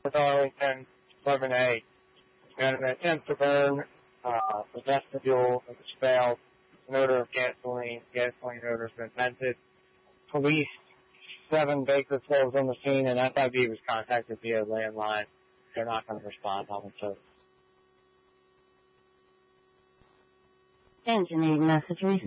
with Arlington, 11A. We had an attempt to burn the vestibule. It was failed. An odor of gasoline. Gasoline odor has been vented. Police, 7 Baker closed on the scene, and FIB was contacted via landline. They're not going to respond on the service. Engine message